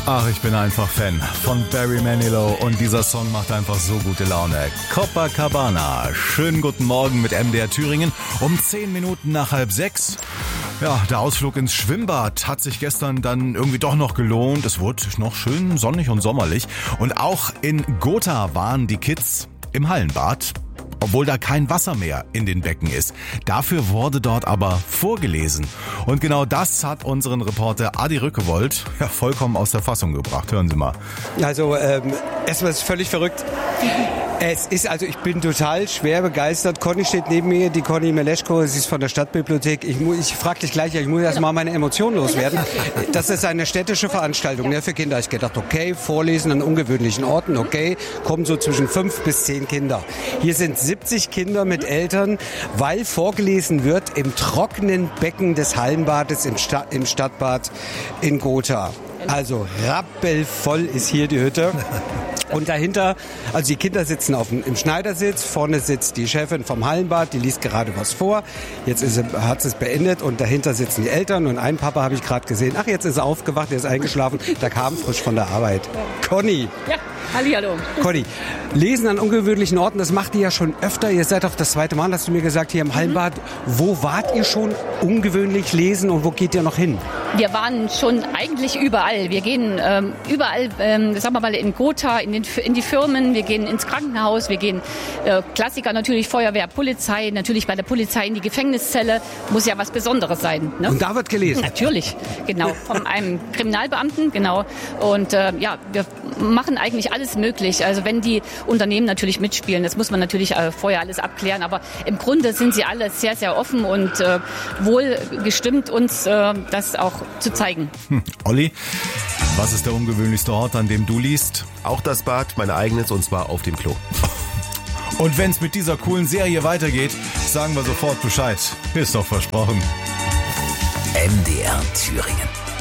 Ach, ich bin einfach Fan von Barry Manilow und dieser Song macht einfach so gute Laune. Copacabana. Schönen guten Morgen mit MDR Thüringen um 10 Minuten nach 5:30. Ja, der Ausflug ins Schwimmbad hat sich gestern dann irgendwie doch noch gelohnt. Es wurde noch schön sonnig und sommerlich. Und auch in Gotha waren die Kids im Hallenbad, obwohl da kein Wasser mehr in den Becken ist. Dafür wurde dort aber vorgelesen. Und genau das hat unseren Reporter Adi Rückewold vollkommen aus der Fassung gebracht. Hören Sie mal. Also, erstmal ist es völlig verrückt. Ich bin total schwer begeistert. Conny steht neben mir, die Conny Meleschko, sie ist von der Stadtbibliothek. Ich frage dich gleich, ich muss erst mal meine Emotionen loswerden. Das ist eine städtische Veranstaltung für Kinder. Ich gedacht, okay, Vorlesen an ungewöhnlichen Orten, okay, kommen so zwischen 5 bis 10 Kinder. Hier sind 70 Kinder mit Eltern, weil vorgelesen wird im trockenen Becken des Hallenbades im Stadtbad in Gotha. Also rappelvoll ist hier die Hütte. Und dahinter, also die Kinder sitzen im Schneidersitz, vorne sitzt die Chefin vom Hallenbad, die liest gerade was vor. Jetzt hat sie es beendet und dahinter sitzen die Eltern und einen Papa habe ich gerade gesehen. Ach, jetzt ist er aufgewacht, er ist eingeschlafen, der kam frisch von der Arbeit. Conny. Ja, hallihallo. Conny, Lesen an ungewöhnlichen Orten, das macht ihr ja schon öfter. Ihr seid auch das zweite Mal, hast du mir gesagt, hier im Hallenbad. Wo wart ihr schon ungewöhnlich lesen und wo geht ihr noch hin? Wir waren schon eigentlich überall. Wir gehen überall, sagen wir mal, in Gotha, in die Firmen, wir gehen ins Krankenhaus, wir gehen Klassiker natürlich, Feuerwehr, Polizei, natürlich bei der Polizei in die Gefängniszelle. Muss ja was Besonderes sein. Ne? Und da wird gelesen? Natürlich, genau. Von einem Kriminalbeamten, genau. Und wir machen eigentlich alles möglich. Also wenn die Unternehmen natürlich mitspielen, das muss man natürlich vorher alles abklären. Aber im Grunde sind sie alle sehr, sehr offen und wohl gestimmt, uns das auch zu zeigen. Olli, was ist der ungewöhnlichste Ort, an dem du liest? Auch das Bad, mein eigenes, und zwar auf dem Klo. Und wenn es mit dieser coolen Serie weitergeht, sagen wir sofort Bescheid. Ist doch versprochen. MDR Thüringen.